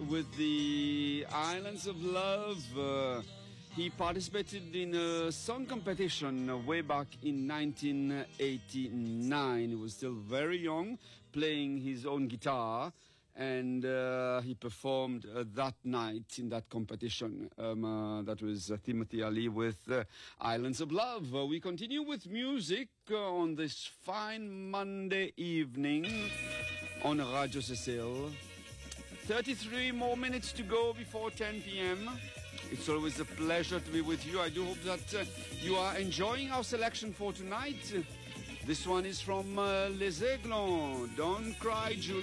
with the Islands of Love. He participated in a song competition way back in 1989. He was still very young, playing his own guitar. And he performed that night in that competition. That was Timothy Ali with Islands of Love. We continue with music on this fine Monday evening on Radio Cecil. 33 more minutes to go before 10 p.m. It's always a pleasure to be with you. I do hope that you are enjoying our selection for tonight. This one is from Les Aiglons. Don't Cry, Julie.